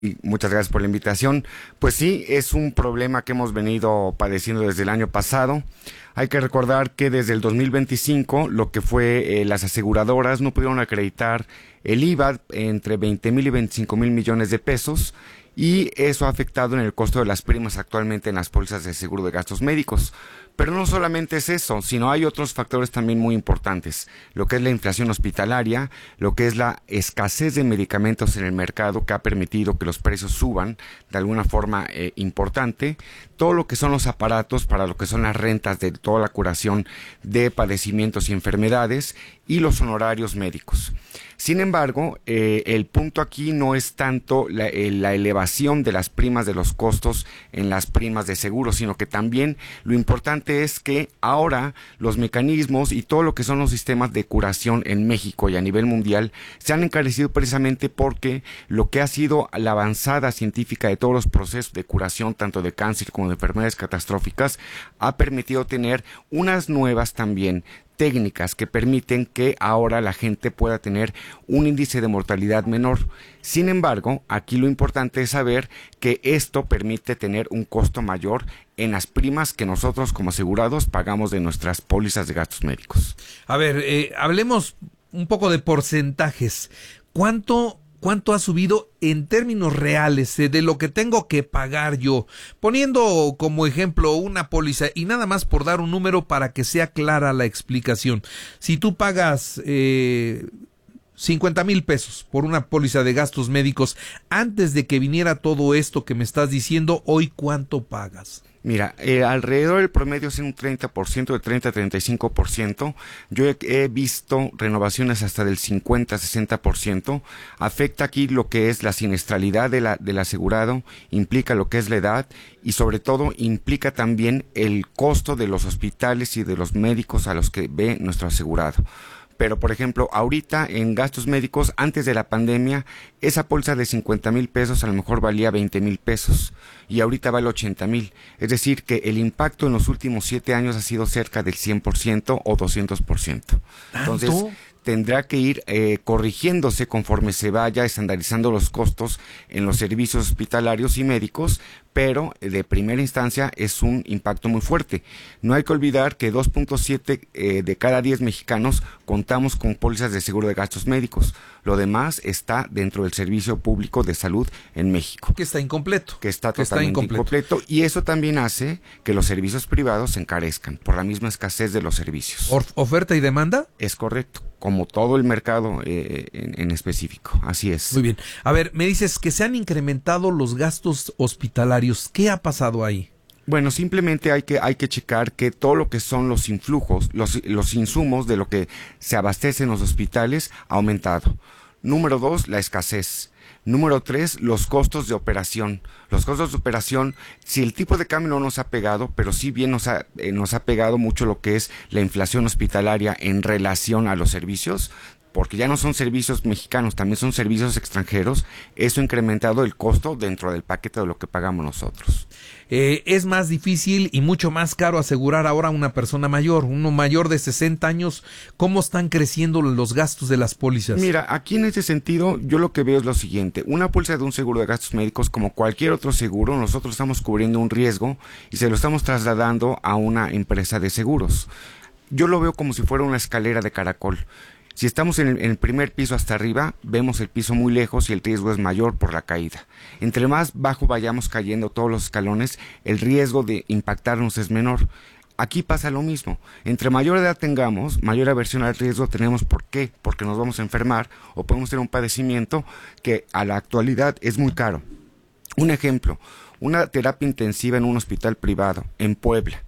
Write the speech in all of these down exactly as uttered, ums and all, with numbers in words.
Y muchas gracias por la invitación. Pues sí, es un problema que hemos venido padeciendo desde el año pasado. Hay que recordar que desde el dos mil veinticinco lo que fue eh, las aseguradoras no pudieron acreditar el I V A entre veinte mil y veinticinco mil millones de pesos, y eso ha afectado en el costo de las primas actualmente en las pólizas de seguro de gastos médicos. Pero no solamente es eso, sino hay otros factores también muy importantes, lo que es la inflación hospitalaria, lo que es la escasez de medicamentos en el mercado que ha permitido que los precios suban de alguna forma eh, importante, todo lo que son los aparatos para lo que son las rentas de toda la curación de padecimientos y enfermedades, y los honorarios médicos. Sin embargo, eh, el punto aquí no es tanto la, eh, la elevación de las primas de los costos en las primas de seguro, sino que también lo importante es que ahora los mecanismos y todo lo que son los sistemas de curación en México y a nivel mundial se han encarecido precisamente porque lo que ha sido la avanzada científica de todos los procesos de curación, tanto de cáncer como de enfermedades catastróficas, ha permitido tener unas nuevas también técnicas que permiten que ahora la gente pueda tener un índice de mortalidad menor. Sin embargo, aquí lo importante es saber que esto permite tener un costo mayor en las primas que nosotros como asegurados pagamos de nuestras pólizas de gastos médicos. A ver, eh, hablemos un poco de porcentajes. ¿Cuánto ¿Cuánto ha subido en términos reales eh, de lo que tengo que pagar yo? Poniendo como ejemplo una póliza, y nada más por dar un número para que sea clara la explicación. Si tú pagas eh, cincuenta mil pesos por una póliza de gastos médicos, antes de que viniera todo esto que me estás diciendo, ¿hoy cuánto pagas? Mira, eh, alrededor del promedio es un treinta por ciento, de treinta a treinta y cinco por ciento. Yo he, he visto renovaciones hasta del cincuenta a sesenta por ciento. Afecta aquí lo que es la siniestralidad de la, del asegurado, implica lo que es la edad y sobre todo implica también el costo de los hospitales y de los médicos a los que ve nuestro asegurado. Pero, por ejemplo, ahorita en gastos médicos, antes de la pandemia, esa póliza de cincuenta mil pesos a lo mejor valía veinte mil pesos y ahorita vale ochenta mil. Es decir, que el impacto en los últimos siete años ha sido cerca del cien por ciento o doscientos por ciento. Entonces, tendrá que ir eh, corrigiéndose conforme se vaya estandarizando los costos en los servicios hospitalarios y médicos, pero de primera instancia es un impacto muy fuerte. No hay que olvidar que dos punto siete eh, de cada diez mexicanos contamos con pólizas de seguro de gastos médicos. Lo demás está dentro del servicio público de salud en México. Que está incompleto. Que está que totalmente está incompleto. incompleto. Y eso también hace que los servicios privados se encarezcan por la misma escasez de los servicios. ¿Oferta y demanda? Es correcto, como todo el mercado eh, en, en específico. Así es. Muy bien. A ver, me dices que se han incrementado los gastos hospitalarios. ¿Qué ha pasado ahí? Bueno, simplemente hay que hay que checar que todo lo que son los influjos, los, los insumos de lo que se abastece en los hospitales ha aumentado. Número dos, la escasez. Número tres, los costos de operación. Los costos de operación, si el tipo de cambio no nos ha pegado, pero sí bien nos ha, eh, nos ha pegado mucho lo que es la inflación hospitalaria en relación a los servicios, porque ya no son servicios mexicanos, también son servicios extranjeros. Eso ha incrementado el costo dentro del paquete de lo que pagamos nosotros. Eh, es más difícil y mucho más caro asegurar ahora a una persona mayor, uno mayor de sesenta años. ¿Cómo están creciendo los gastos de las pólizas? Mira, aquí en ese sentido, yo lo que veo es lo siguiente. Una póliza de un seguro de gastos médicos, como cualquier otro seguro, nosotros estamos cubriendo un riesgo y se lo estamos trasladando a una empresa de seguros. Yo lo veo como si fuera una escalera de caracol. Si estamos en el, en el primer piso hasta arriba, vemos el piso muy lejos y el riesgo es mayor por la caída. Entre más bajo vayamos cayendo todos los escalones, el riesgo de impactarnos es menor. Aquí pasa lo mismo. Entre mayor edad tengamos, mayor aversión al riesgo tenemos. ¿Por qué? Porque nos vamos a enfermar o podemos tener un padecimiento que a la actualidad es muy caro. Un ejemplo, una terapia intensiva en un hospital privado en Puebla.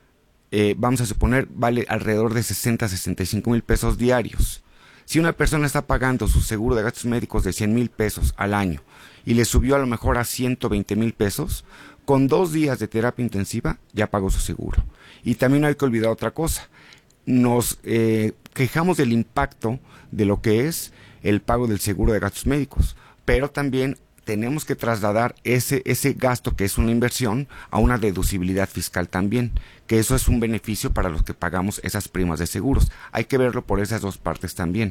Eh, vamos a suponer, vale alrededor de sesenta a sesenta y cinco mil pesos diarios. Si una persona está pagando su seguro de gastos médicos de cien mil pesos al año y le subió a lo mejor a ciento veinte mil pesos, con dos días de terapia intensiva ya pagó su seguro. Y también no hay que olvidar otra cosa. Nos eh, quejamos del impacto de lo que es el pago del seguro de gastos médicos, pero también tenemos que trasladar ese, ese gasto que es una inversión a una deducibilidad fiscal también, que eso es un beneficio para los que pagamos esas primas de seguros. Hay que verlo por esas dos partes también.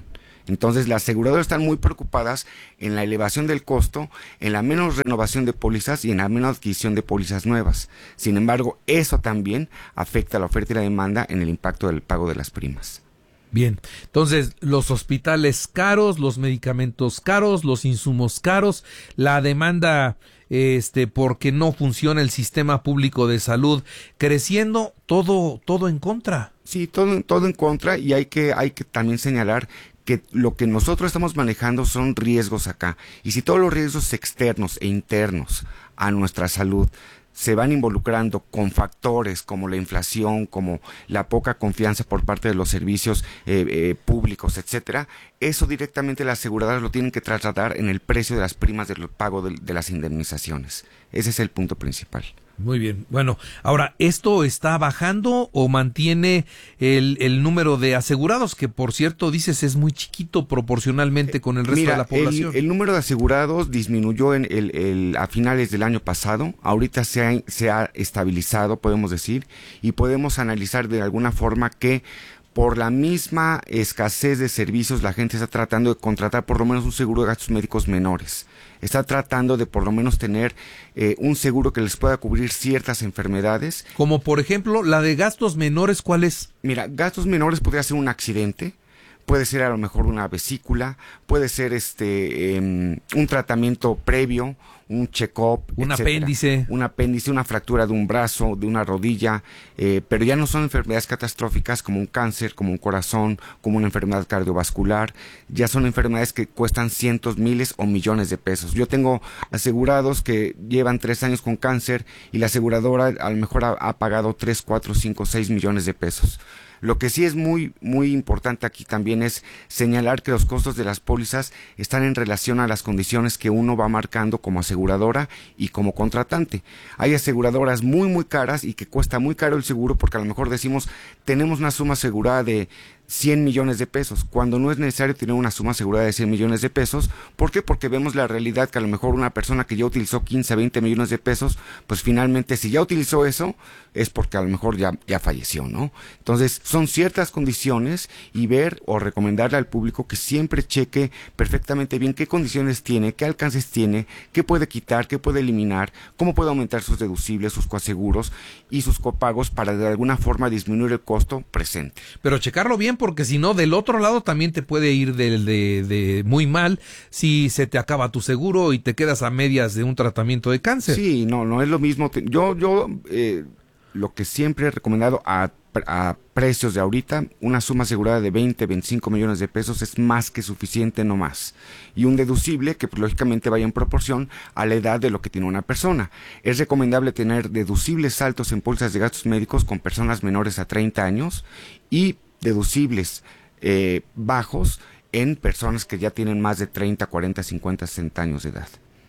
Entonces las aseguradoras están muy preocupadas en la elevación del costo, en la menos renovación de pólizas y en la menos adquisición de pólizas nuevas. Sin embargo, eso también afecta a la oferta y la demanda en el impacto del pago de las primas. Bien, entonces los hospitales caros, los medicamentos caros, los insumos caros, la demanda este porque no funciona el sistema público de salud creciendo, todo todo en contra. Sí, todo todo en contra, y hay que hay que también señalar que lo que nosotros estamos manejando son riesgos acá, y si todos los riesgos externos e internos a nuestra salud se van involucrando con factores como la inflación, como la poca confianza por parte de los servicios eh, eh, públicos, etcétera, eso directamente las aseguradoras lo tienen que trasladar en el precio de las primas del pago de, de las indemnizaciones. Ese es el punto principal. Muy bien. Bueno, ahora, ¿esto está bajando o mantiene el, el número de asegurados, que por cierto dices es muy chiquito proporcionalmente con el resto Mira, de la población? El, el número de asegurados disminuyó en el, el, a finales del año pasado, ahorita se ha, se ha estabilizado, podemos decir, y podemos analizar de alguna forma que por la misma escasez de servicios la gente está tratando de contratar por lo menos un seguro de gastos médicos menores. Está tratando de por lo menos tener eh, un seguro que les pueda cubrir ciertas enfermedades. Como por ejemplo, la de gastos menores, ¿cuál es? Mira, gastos menores podría ser un accidente, puede ser a lo mejor una vesícula, puede ser este eh, un tratamiento previo, un check-up, un etcétera. apéndice, un apéndice, una fractura de un brazo, de una rodilla, eh, pero ya no son enfermedades catastróficas como un cáncer, como un corazón, como una enfermedad cardiovascular, ya son enfermedades que cuestan cientos, miles o millones de pesos. Yo tengo asegurados que llevan tres años con cáncer y la aseguradora a lo mejor ha, ha pagado tres, cuatro, cinco, seis millones de pesos. Lo que sí es muy, muy importante aquí también es señalar que los costos de las pólizas están en relación a las condiciones que uno va marcando como aseguradora y como contratante. Hay aseguradoras muy, muy caras y que cuesta muy caro el seguro porque a lo mejor decimos, tenemos una suma asegurada de cien millones de pesos, cuando no es necesario tener una suma asegurada de cien millones de pesos. ¿Por qué? Porque vemos la realidad que a lo mejor una persona que ya utilizó quince, veinte millones de pesos, pues finalmente si ya utilizó eso, es porque a lo mejor ya, ya falleció, ¿no? Entonces, son ciertas condiciones y ver o recomendarle al público que siempre cheque perfectamente bien qué condiciones tiene, qué alcances tiene, qué puede quitar, qué puede eliminar, cómo puede aumentar sus deducibles, sus coaseguros y sus copagos para de alguna forma disminuir el costo presente. Pero checarlo bien, porque si no, del otro lado también te puede ir de, de, de muy mal si se te acaba tu seguro y te quedas a medias de un tratamiento de cáncer. Sí, no, no es lo mismo. Yo, yo, eh, lo que siempre he recomendado a, a precios de ahorita, una suma asegurada de veinte, veinticinco millones de pesos es más que suficiente, no más. Y un deducible que pues, lógicamente vaya en proporción a la edad de lo que tiene una persona. Es recomendable tener deducibles altos en pólizas de gastos médicos con personas menores a treinta años y deducibles eh, bajos en personas que ya tienen más de treinta, cuarenta, cincuenta, sesenta años de edad.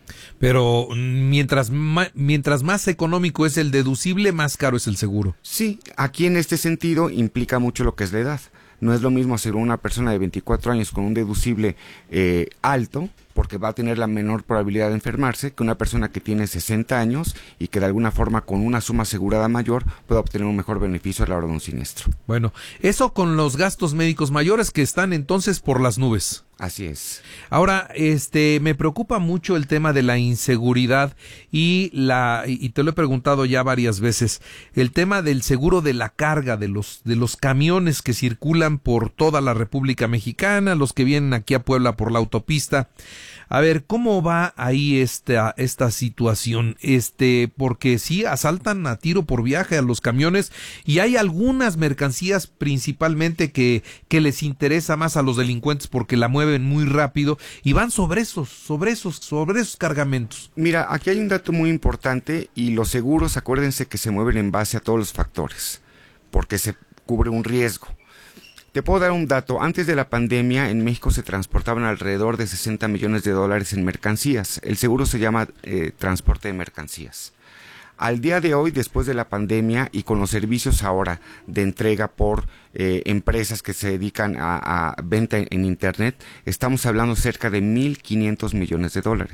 Pero mientras, ma, mientras más económico es el deducible, más caro es el seguro. Sí, aquí en este sentido implica mucho lo que es la edad. No es lo mismo hacer una persona de veinticuatro años con un deducible eh, alto, porque va a tener la menor probabilidad de enfermarse, que una persona que tiene sesenta años y que de alguna forma con una suma asegurada mayor pueda obtener un mejor beneficio a la hora de un siniestro. Bueno, eso con los gastos médicos mayores que están entonces por las nubes. Así es. Ahora, este, me preocupa mucho el tema de la inseguridad y la, y te lo he preguntado ya varias veces, el tema del seguro de la carga de los, de los camiones que circulan por toda la República Mexicana, los que vienen aquí a Puebla por la autopista. A ver, ¿cómo va ahí esta, esta situación? Este, porque sí asaltan a tiro por viaje a los camiones y hay algunas mercancías principalmente que, que les interesa más a los delincuentes porque la mueven muy rápido y van sobre esos, sobre esos, sobre esos cargamentos. Mira, aquí hay un dato muy importante y los seguros, acuérdense que se mueven en base a todos los factores, porque se cubre un riesgo. Te puedo dar un dato. Antes de la pandemia, en México se transportaban alrededor de sesenta millones de dólares en mercancías. El seguro se llama eh, transporte de mercancías. Al día de hoy, después de la pandemia y con los servicios ahora de entrega por eh, empresas que se dedican a, a venta en, en Internet, estamos hablando cerca de mil quinientos millones de dólares.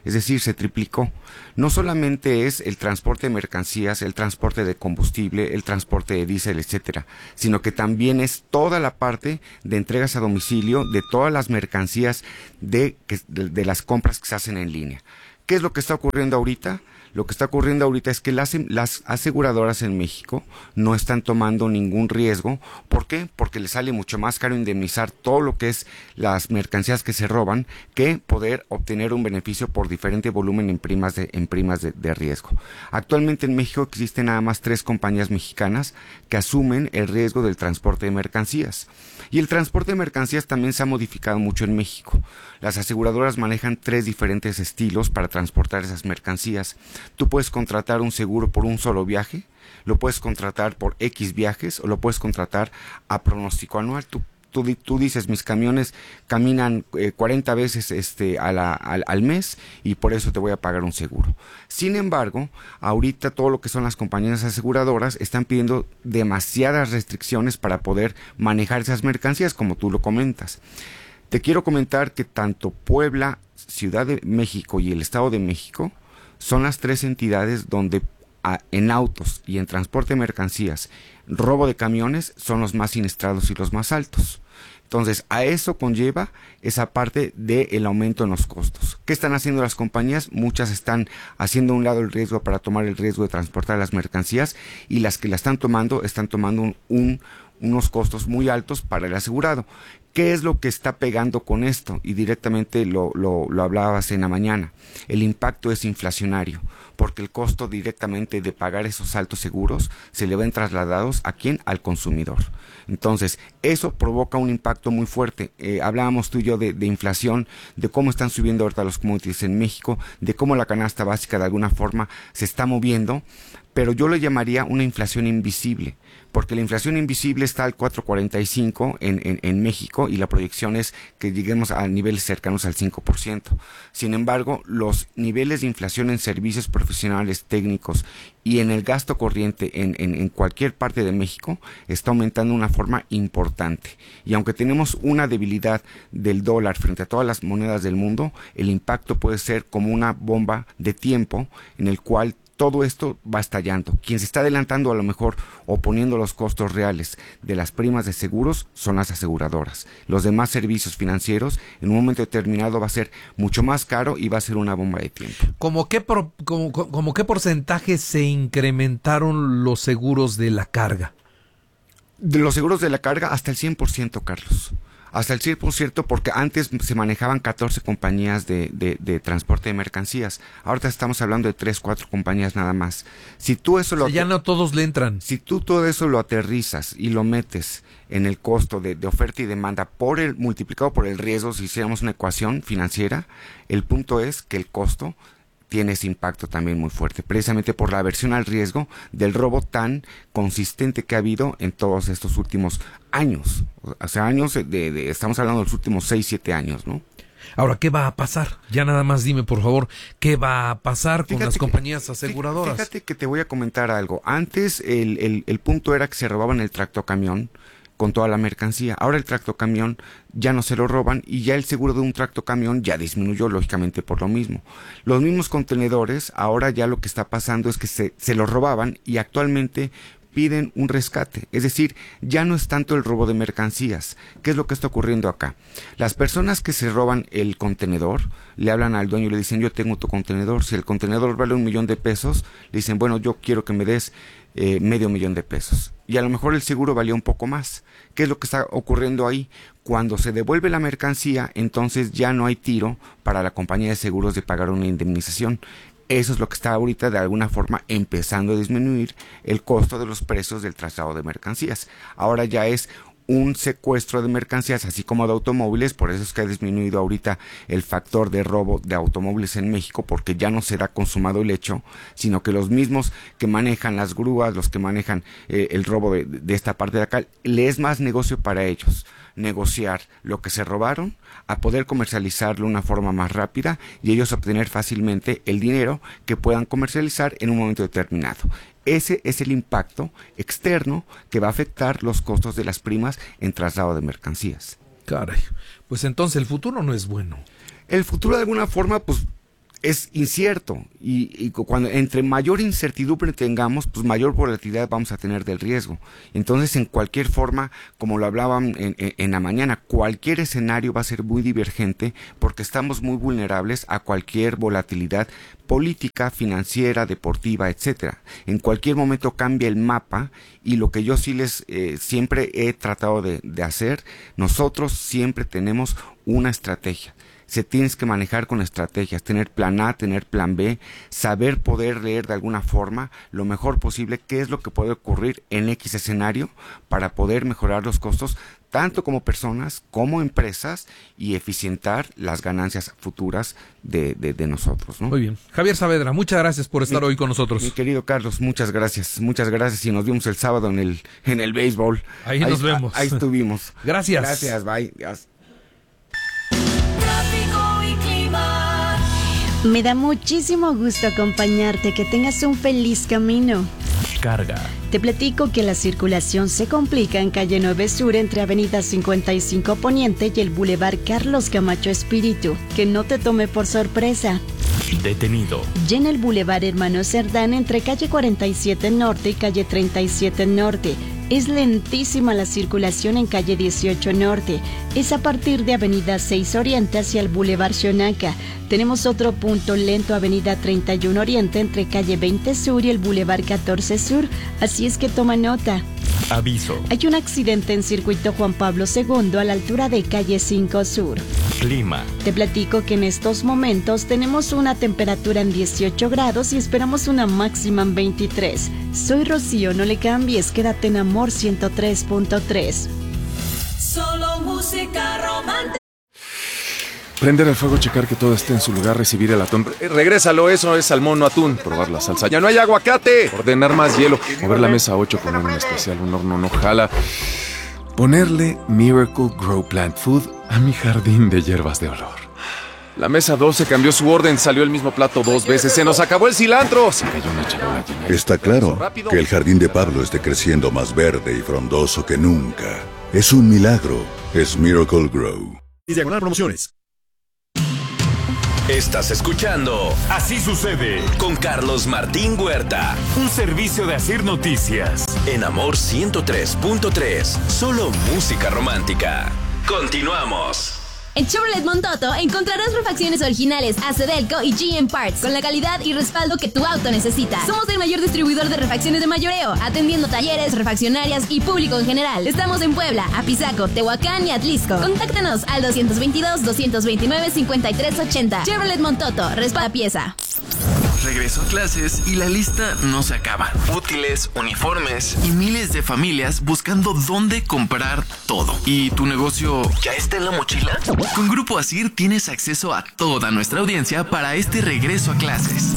es decir, se triplicó. No solamente es el transporte de mercancías, el transporte de combustible, el transporte de diésel, etcétera, sino que también es toda la parte de entregas a domicilio de todas las mercancías de, de, de las compras que se hacen en línea. ¿Qué es lo que está ocurriendo ahorita? Lo que está ocurriendo ahorita es que las, las aseguradoras en México no están tomando ningún riesgo. ¿Por qué? Porque les sale mucho más caro indemnizar todo lo que es las mercancías que se roban que poder obtener un beneficio por diferente volumen en primas de, en primas de, de riesgo. Actualmente en México existen nada más tres compañías mexicanas que asumen el riesgo del transporte de mercancías. Y el transporte de mercancías también se ha modificado mucho en México. Las aseguradoras manejan tres diferentes estilos para transportar esas mercancías. Tú puedes contratar un seguro por un solo viaje, lo puedes contratar por X viajes o lo puedes contratar a pronóstico anual. Tú, tú, tú dices, mis camiones caminan eh, cuarenta veces este, a la, al, al mes y por eso te voy a pagar un seguro. Sin embargo, ahorita todo lo que son las compañías aseguradoras están pidiendo demasiadas restricciones para poder manejar esas mercancías, como tú lo comentas. Te quiero comentar que tanto Puebla, Ciudad de México y el Estado de México son las tres entidades donde a, en autos y en transporte de mercancías, robo de camiones son los más siniestrados y los más altos. Entonces, a eso conlleva esa parte del aumento en los costos. ¿Qué están haciendo las compañías? Muchas están haciendo a un lado el riesgo para tomar el riesgo de transportar las mercancías y las que la están tomando, están tomando un, un, unos costos muy altos para el asegurado. ¿Qué es lo que está pegando con esto? Y directamente lo, lo, lo hablabas en la mañana. El impacto es inflacionario, porque el costo directamente de pagar esos altos seguros se le ven trasladados ¿a quién? Al consumidor. Entonces, eso provoca un impacto muy fuerte. Eh, hablábamos tú y yo de, de inflación, de cómo están subiendo ahorita los commodities en México, de cómo la canasta básica de alguna forma se está moviendo, pero yo lo llamaría una inflación invisible, porque la inflación invisible está al cuatro punto cuarenta y cinco en, en, en México y la proyección es que lleguemos a niveles cercanos al cinco por ciento. Sin embargo, los niveles de inflación en servicios profesionales técnicos y en el gasto corriente en, en, en cualquier parte de México está aumentando de una forma importante. Y aunque tenemos una debilidad del dólar frente a todas las monedas del mundo, el impacto puede ser como una bomba de tiempo en el cual todo esto va estallando. Quien se está adelantando a lo mejor o poniendo los costos reales de las primas de seguros son las aseguradoras. Los demás servicios financieros en un momento determinado va a ser mucho más caro y va a ser una bomba de tiempo. ¿Cómo qué, por, como, como qué porcentaje se incrementaron los seguros de la carga? De los seguros de la carga hasta el cien por ciento, Carlos. Hasta el cien por ciento, porque antes se manejaban catorce compañías de, de, de transporte de mercancías. Ahorita estamos hablando de tres, cuatro compañías nada más. Si tú eso lo... O sea, ya no todos le entran. Si tú todo eso lo aterrizas y lo metes en el costo de, de oferta y demanda por el multiplicado por el riesgo, si hiciéramos una ecuación financiera, el punto es que el costo tiene ese impacto también muy fuerte, precisamente por la aversión al riesgo del robo tan consistente que ha habido en todos estos últimos años. O sea, años, de, de, estamos hablando de los últimos seis, siete años, ¿no? Ahora, ¿qué va a pasar? Ya nada más dime, por favor, ¿qué va a pasar fíjate con las que, compañías aseguradoras? Fíjate que te voy a comentar algo. Antes el, el, el punto era que se robaban el tractocamión con toda la mercancía. Ahora el tractocamión ya no se lo roban y ya el seguro de un tractocamión ya disminuyó, lógicamente, por lo mismo. Los mismos contenedores, ahora ya lo que está pasando es que se, se los robaban y actualmente piden un rescate, es decir, ya no es tanto el robo de mercancías. ¿Qué es lo que está ocurriendo acá? Las personas que se roban el contenedor le hablan al dueño y le dicen, yo tengo tu contenedor, si el contenedor vale un millón de pesos, le dicen, bueno, yo quiero que me des eh, medio millón de pesos. Y a lo mejor el seguro valía un poco más. ¿Qué es lo que está ocurriendo ahí? Cuando se devuelve la mercancía, entonces ya no hay tiro para la compañía de seguros de pagar una indemnización. Eso es lo que está ahorita de alguna forma empezando a disminuir el costo de los precios del traslado de mercancías. Ahora ya es un secuestro de mercancías, así como de automóviles, por eso es que ha disminuido ahorita el factor de robo de automóviles en México, porque ya no será consumado el hecho, sino que los mismos que manejan las grúas, los que manejan eh, el robo de, de esta parte de acá, le es más negocio para ellos negociar lo que se robaron a poder comercializarlo de una forma más rápida y ellos obtener fácilmente el dinero que puedan comercializar en un momento determinado. Ese es el impacto externo que va a afectar los costos de las primas en traslado de mercancías. Caray, pues entonces el futuro no es bueno. El futuro de alguna forma, pues es incierto y, y cuando entre mayor incertidumbre tengamos, pues mayor volatilidad vamos a tener del riesgo. Entonces, en cualquier forma, como lo hablaban en, en, en la mañana, cualquier escenario va a ser muy divergente porque estamos muy vulnerables a cualquier volatilidad política, financiera, deportiva, etcétera. En cualquier momento cambia el mapa y lo que yo sí les eh, siempre he tratado de, de hacer, nosotros siempre tenemos una estrategia. Se tienes que manejar con estrategias, tener plan A, tener plan B, saber poder leer de alguna forma lo mejor posible qué es lo que puede ocurrir en X escenario para poder mejorar los costos tanto como personas como empresas y eficientar las ganancias futuras de, de, de nosotros, ¿no? Muy bien. Javier Saavedra, muchas gracias por estar mi, hoy con nosotros. Mi querido Carlos, muchas gracias, muchas gracias y nos vemos el sábado en el, en el béisbol. Ahí, ahí nos vemos. Ahí estuvimos. Gracias. Gracias, bye. Gracias. Me da muchísimo gusto acompañarte, que tengas un feliz camino. Carga. Te platico que la circulación se complica en calle nueve Sur entre avenida cincuenta y cinco Poniente y el Boulevard Carlos Camacho Espíritu. Que no te tome por sorpresa. Detenido. Y en el Boulevard Hermano Cerdán entre calle cuarenta y siete Norte y calle treinta y siete Norte. Es lentísima la circulación en calle dieciocho Norte. Es a partir de avenida seis Oriente hacia el Boulevard Xonaca. Tenemos otro punto lento, avenida treinta y uno Oriente entre calle veinte Sur y el Boulevard catorce Sur. Así es que toma nota. Aviso. Hay un accidente en circuito Juan Pablo segundo a la altura de calle cinco Sur. Clima. Te platico que en estos momentos tenemos una temperatura en dieciocho grados y esperamos una máxima en veintitrés. Soy Rocío, no le cambies, quédate en Amor ciento tres punto tres. Solo música romántica. Prender el fuego, checar que todo esté en su lugar, recibir el atún. Eh, regrésalo, eso es salmón, no atún. Probar la salsa. ¡Ya no hay aguacate! Ordenar más hielo. Mover la mesa a ocho, poner un especial, un horno no jala. Ponerle Miracle Grow Plant Food a mi jardín de hierbas de olor. La mesa doce cambió su orden, salió el mismo plato dos veces. ¡Se nos acabó el cilantro! Se cayó una charola llena. Está claro que el jardín de Pablo esté creciendo más verde y frondoso que nunca. Es un milagro. Es Miracle Grow. Y diagonal promociones. Estás escuchando Así Sucede con Carlos Martín Huerta. Un servicio de Asir Noticias. En Amor ciento tres punto tres. Solo música romántica. Continuamos. En Chevrolet Montoto encontrarás refacciones originales A C Delco y G M Parts con la calidad y respaldo que tu auto necesita. Somos el mayor distribuidor de refacciones de mayoreo, atendiendo talleres, refaccionarias y público en general. Estamos en Puebla, Apizaco, Tehuacán y Atlisco. Contáctanos al dos veintidós, doscientos veintinueve, cincuenta y tres ochenta. Chevrolet Montoto, respalda pieza. Regreso a clases y la lista no se acaba. Útiles, uniformes y miles de familias buscando dónde comprar todo. ¿Y tu negocio ya está en la mochila? Con Grupo Asir tienes acceso a toda nuestra audiencia para este regreso a clases.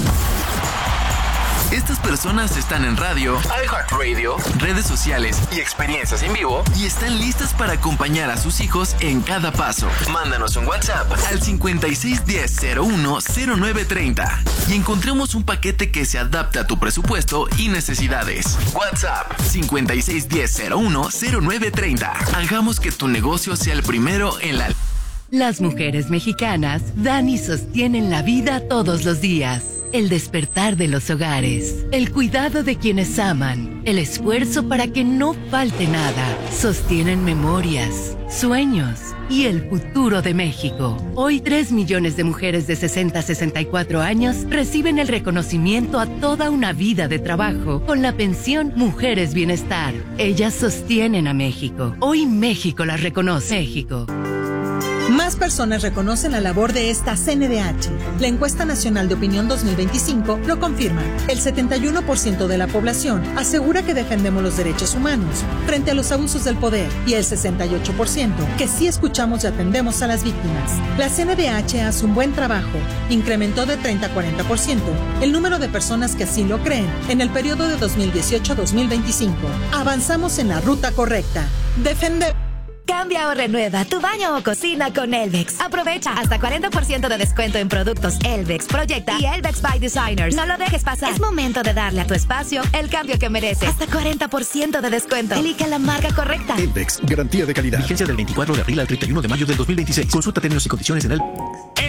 Estas personas están en radio, iHeartRadio, redes sociales y experiencias en vivo y están listas para acompañar a sus hijos en cada paso. Mándanos un WhatsApp al cincuenta y seis diez, cero uno, cero nueve treinta y encontremos un paquete que se adapte a tu presupuesto y necesidades. WhatsApp cincuenta y seis diez, cero uno, cero nueve treinta. Hagamos que tu negocio sea el primero en la... Las mujeres mexicanas dan y sostienen la vida todos los días. El despertar de los hogares, el cuidado de quienes aman, el esfuerzo para que no falte nada, sostienen memorias, sueños y el futuro de México. Hoy tres millones de mujeres de sesenta a sesenta y cuatro años reciben el reconocimiento a toda una vida de trabajo con la pensión Mujeres Bienestar. Ellas sostienen a México. Hoy México las reconoce. México. Más personas reconocen la labor de esta C N D H. La encuesta nacional de opinión dos mil veinticinco lo confirma. El setenta y uno por ciento de la población asegura que defendemos los derechos humanos frente a los abusos del poder y el sesenta y ocho por ciento que sí escuchamos y atendemos a las víctimas. La C N D H hace un buen trabajo. Incrementó de treinta a cuarenta por ciento el número de personas que así lo creen en el periodo de dos mil dieciocho a dos mil veinticinco. Avanzamos en la ruta correcta. Defender. Cambia o renueva tu baño o cocina con Elvex. Aprovecha hasta cuarenta por ciento de descuento en productos Elvex, Proyecta y Elvex by Designers. No lo dejes pasar. Es momento de darle a tu espacio el cambio que merece. Hasta cuarenta por ciento de descuento. Elige la marca correcta. Elvex, garantía de calidad. Vigencia del veinticuatro de abril al treinta y uno de mayo del dos mil veintiséis. Consulta términos y condiciones en el... En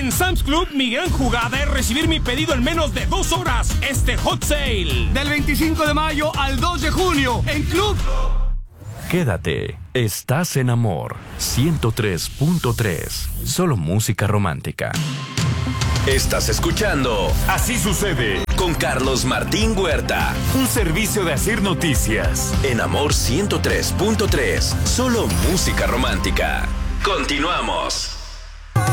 En Sam's Club, mi gran jugada es recibir mi pedido en menos de dos horas. Este Hot Sale. Del veinticinco de mayo al dos de junio, en Club. Quédate. Estás en Amor ciento tres punto tres. Solo música romántica. Estás escuchando Así sucede con Carlos Martín Huerta. Un servicio de Asir Noticias. En Amor ciento tres punto tres. Solo música romántica. Continuamos.